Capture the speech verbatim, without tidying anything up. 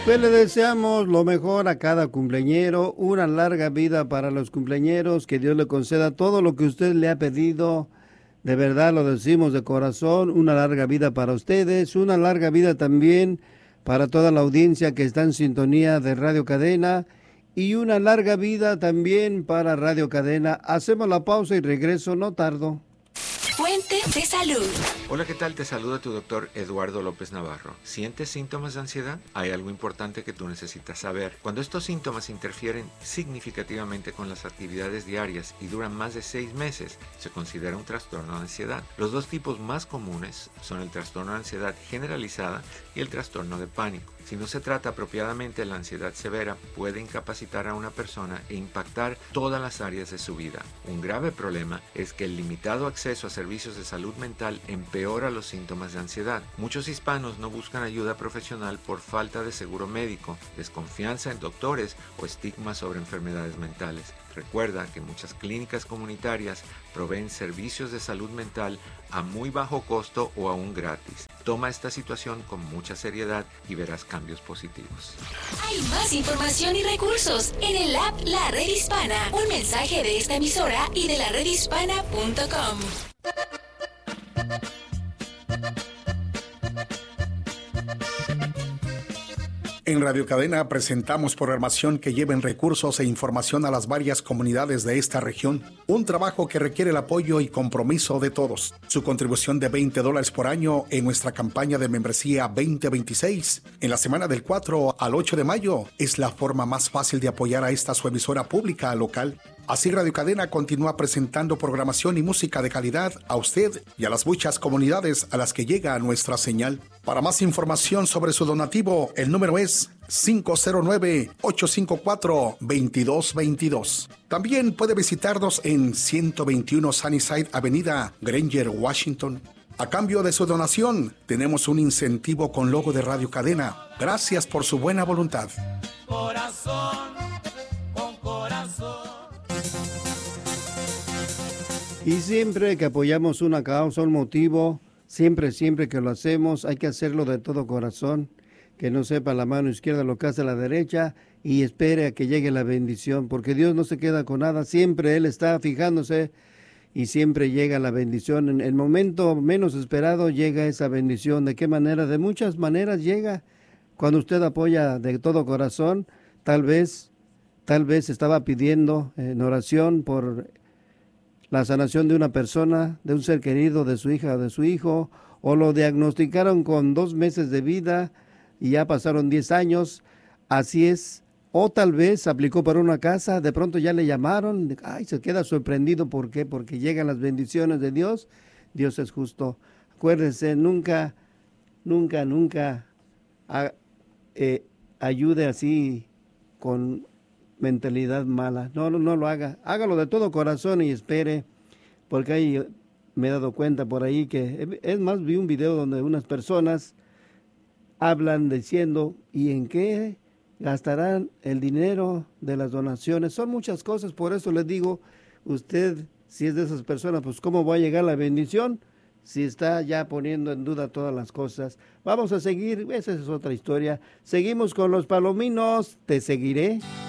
Pues le deseamos lo mejor a cada cumpleañero, una larga vida para los cumpleañeros, que Dios le conceda todo lo que usted le ha pedido. De verdad lo decimos de corazón, una larga vida para ustedes, una larga vida también para toda la audiencia que está en sintonía de Radio Cadena y una larga vida también para Radio Cadena. Hacemos la pausa y regreso, no tardo. Fuente de salud. Hola, ¿qué tal? Te saluda tu doctor Eduardo López Navarro. ¿Sientes síntomas de ansiedad? Hay algo importante que tú necesitas saber. Cuando estos síntomas interfieren significativamente con las actividades diarias y duran más de seis meses, se considera un trastorno de ansiedad. Los dos tipos más comunes son el trastorno de ansiedad generalizada y el trastorno de pánico. Si no se trata apropiadamente, la ansiedad severa puede incapacitar a una persona e impactar todas las áreas de su vida. Un grave problema es que el limitado acceso a servicios de salud mental empeora los síntomas de ansiedad. Muchos hispanos no buscan ayuda profesional por falta de seguro médico, desconfianza en doctores o estigma sobre enfermedades mentales. Recuerda que muchas clínicas comunitarias proveen servicios de salud mental a muy bajo costo o aún gratis. Toma esta situación con mucha seriedad y verás cambios positivos. Hay más información y recursos en el app La Red Hispana. Un mensaje de esta emisora y de la red hispana punto com. En Radio Cadena presentamos programación que lleven recursos e información a las varias comunidades de esta región. Un trabajo que requiere el apoyo y compromiso de todos. Su contribución de veinte dólares por año en nuestra campaña de membresía veinte veintiséis en la semana del cuatro al ocho de mayo es la forma más fácil de apoyar a esta su emisora pública local. Así Radio Cadena continúa presentando programación y música de calidad a usted y a las muchas comunidades a las que llega nuestra señal. Para más información sobre su donativo, el número es cinco cero nueve, ocho cinco cuatro, dos dos dos dos. También puede visitarnos en ciento veintiuno Sunnyside Avenida, Granger, Washington. A cambio de su donación, tenemos un incentivo con logo de Radio Cadena. Gracias por su buena voluntad. Corazón, con corazón. Y siempre que apoyamos una causa, un motivo, siempre, siempre que lo hacemos, hay que hacerlo de todo corazón, que no sepa la mano izquierda lo que hace la derecha y espere a que llegue la bendición, porque Dios no se queda con nada, siempre Él está fijándose y siempre llega la bendición. En el momento menos esperado llega esa bendición. ¿De qué manera? De muchas maneras llega. Cuando usted apoya de todo corazón, tal vez, tal vez estaba pidiendo en oración por la sanación de una persona, de un ser querido, de su hija o de su hijo, o lo diagnosticaron con dos meses de vida y ya pasaron diez años, así es. O tal vez aplicó para una casa, de pronto ya le llamaron, ay, se queda sorprendido. ¿Por qué? Porque llegan las bendiciones de Dios. Dios es justo. Acuérdense, nunca, nunca, nunca a, eh, ayude así con mentalidad mala. No, no, no lo haga. Hágalo de todo corazón y espere, porque ahí me he dado cuenta por ahí que, es más, vi un video donde unas personas hablan diciendo, ¿y en qué gastarán el dinero de las donaciones? Son muchas cosas, por eso les digo, usted, si es de esas personas, pues ¿cómo va a llegar la bendición si está ya poniendo en duda todas las cosas? Vamos a seguir, esa es otra historia. Seguimos con los palominos, te seguiré.